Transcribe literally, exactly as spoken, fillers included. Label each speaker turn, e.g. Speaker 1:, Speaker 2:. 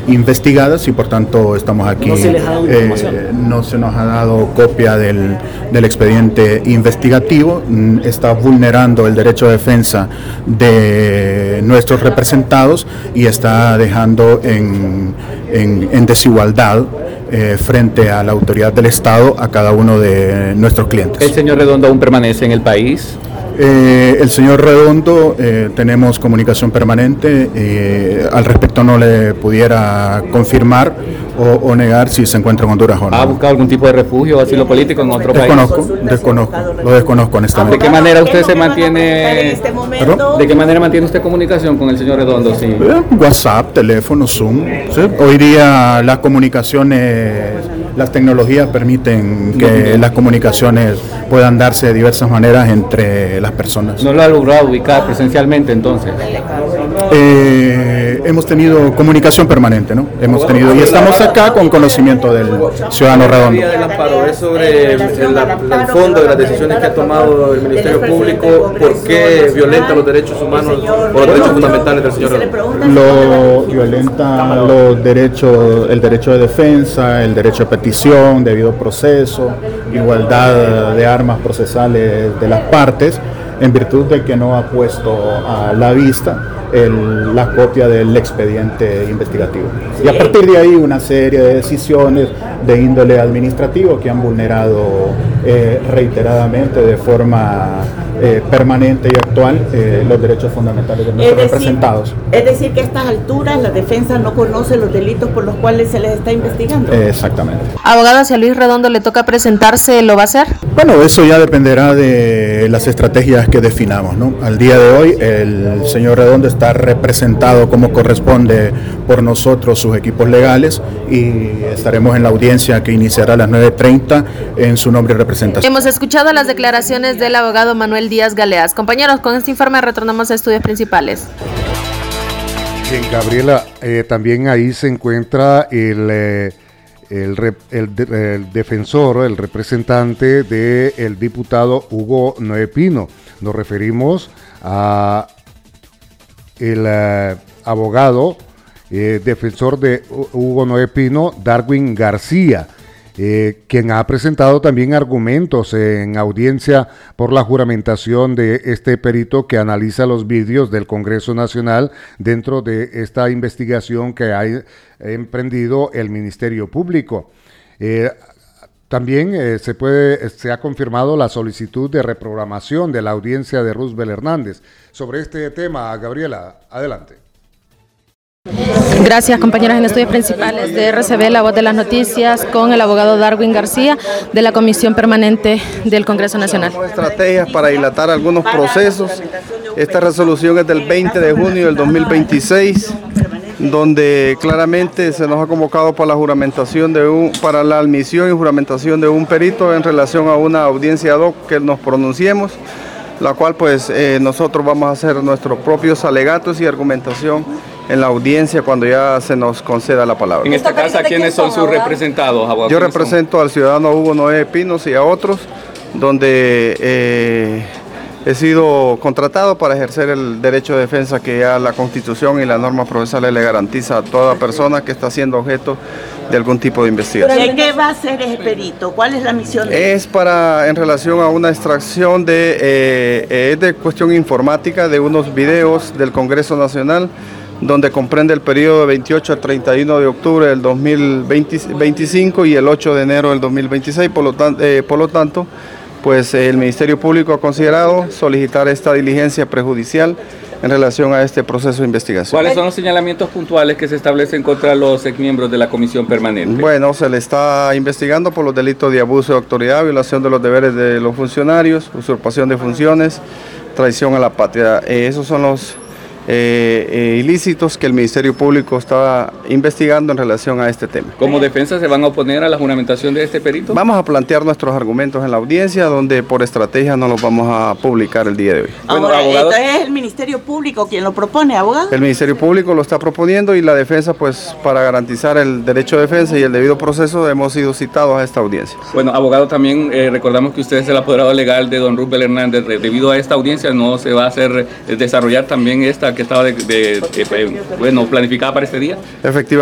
Speaker 1: investigadas y por tanto estamos aquí.
Speaker 2: ¿No se les ha dado información?
Speaker 1: Eh, no se nos ha dado copia del, del expediente investigativo. Está vulnerando el derecho de defensa de nuestros representados y está dejando en, en, en desigualdad eh, frente a la autoridad del Estado a cada uno de nuestros clientes.
Speaker 3: ¿El señor Redondo aún permanece en el país?
Speaker 1: Eh, el señor Redondo, eh, tenemos comunicación permanente, eh, al respecto no le pudiera confirmar o, o negar si se encuentra en Honduras o no.
Speaker 3: ¿Ha buscado algún tipo de refugio o asilo político en otro
Speaker 1: desconozco,
Speaker 3: país?
Speaker 1: Desconozco, desconozco, lo desconozco honestamente.
Speaker 3: ¿De qué manera usted se mantiene,
Speaker 1: ¿Perdón?
Speaker 3: ¿de qué manera mantiene usted comunicación con el señor Redondo? Sí.
Speaker 1: Eh, WhatsApp, teléfono, Zoom, ¿sí? Hoy día las comunicaciones, las tecnologías permiten que las comunicaciones puedan darse de diversas maneras entre las personas.
Speaker 3: ¿No lo ha logrado ubicar presencialmente entonces?
Speaker 1: Eh, hemos tenido comunicación permanente, ¿no? Hemos tenido, y estamos acá con conocimiento del ciudadano Redondo.
Speaker 4: El amparo es sobre el, el fondo de las decisiones que ha tomado el Ministerio Público, por qué violenta los derechos humanos o los derechos fundamentales del señor Redondo.
Speaker 1: Lo violenta los derechos, el derecho de defensa, el derecho de petición, debido proceso, igualdad de armas procesales de las partes, en virtud de que no ha puesto a la vista el, la copia del expediente investigativo. Y a partir de ahí una serie de decisiones de índole administrativo que han vulnerado eh, reiteradamente de forma eh, permanente y actual eh, los derechos fundamentales de nuestros
Speaker 5: es decir,
Speaker 1: representados.
Speaker 5: Es decir, que a estas alturas la defensa no conoce los delitos por los cuales se les está investigando.
Speaker 1: Eh, exactamente.
Speaker 6: Abogado, si a Luis Redondo le toca presentarse, ¿lo va a hacer?
Speaker 1: Bueno, eso ya dependerá de las estrategias que definamos, ¿no? Al día de hoy el señor Redondo está representado como corresponde por nosotros, sus equipos legales, y estaremos en la audiencia que iniciará a las nueve treinta en su nombre y representación.
Speaker 6: Hemos escuchado las declaraciones del abogado Manuel Díaz Galeas. Compañeros, con este informe retornamos a estudios principales.
Speaker 7: Bien, Gabriela, eh, también ahí se encuentra el, eh, el, rep, el, el defensor, el representante del diputado Hugo Noé Pino. Nos referimos a el eh, abogado eh, defensor de Hugo Noé Pino, Darwin García, eh, quien ha presentado también argumentos en audiencia por la juramentación de este perito que analiza los vídeos del Congreso Nacional dentro de esta investigación que ha emprendido el Ministerio Público. Eh, También eh, se, puede, se ha confirmado la solicitud de reprogramación de la audiencia de Roosevelt Hernández. Sobre este tema, Gabriela, adelante.
Speaker 6: Gracias, compañeras en estudios principales de R C B, la voz de las noticias, con el abogado Darwin García de la Comisión Permanente del Congreso Nacional.
Speaker 4: Estrategias para dilatar algunos procesos. Esta resolución es del veinte de junio del dos mil veintiséis. Donde claramente se nos ha convocado para la juramentación de un, para la admisión y juramentación de un perito en relación a una audiencia ad hoc que nos pronunciemos, la cual pues eh, nosotros vamos a hacer nuestros propios alegatos y argumentación en la audiencia cuando ya se nos conceda la palabra.
Speaker 3: En esta casa, ¿quiénes son sus representados, abogado?
Speaker 4: Yo represento al ciudadano Hugo Noé Pinos y a otros, donde eh, he sido contratado para ejercer el derecho de defensa que ya la Constitución y las normas procesales le garantiza a toda persona que está siendo objeto de algún tipo de investigación.
Speaker 5: ¿Qué va a hacer ese perito? ¿Cuál es la misión de
Speaker 4: Es para, en relación a una extracción de, eh, eh, de cuestión informática de unos videos del Congreso Nacional, donde comprende el periodo de veintiocho al treinta y uno de octubre del dos mil veinticinco y el ocho de enero del dos mil veintiséis, por lo, tan, eh, por lo tanto, pues el Ministerio Público ha considerado solicitar esta diligencia prejudicial en relación a este proceso de investigación.
Speaker 3: ¿Cuáles son los señalamientos puntuales que se establecen contra los exmiembros de la Comisión Permanente?
Speaker 4: Bueno, se le está investigando por los delitos de abuso de autoridad, violación de los deberes de los funcionarios, usurpación de funciones, traición a la patria. Eh, esos son los Eh, eh, ilícitos que el Ministerio Público está investigando en relación a este tema.
Speaker 3: ¿Como defensa se van a oponer a la juramentación de este perito?
Speaker 4: Vamos a plantear nuestros argumentos en la audiencia, donde por estrategia no los vamos a publicar el día de hoy.
Speaker 5: Ahora, bueno, abogado, entonces es el Ministerio Público quien lo propone, abogado.
Speaker 4: El Ministerio Público lo está proponiendo y la defensa, pues para garantizar el derecho de defensa y el debido proceso, hemos sido citados a esta audiencia.
Speaker 3: Bueno, abogado, también eh, recordamos que usted es el apoderado legal de don Roosevelt Hernández. Debido a esta audiencia no se va a hacer eh, desarrollar también esta que estaba de, de, de, de, bueno, planificada para este día.
Speaker 4: Efectivamente.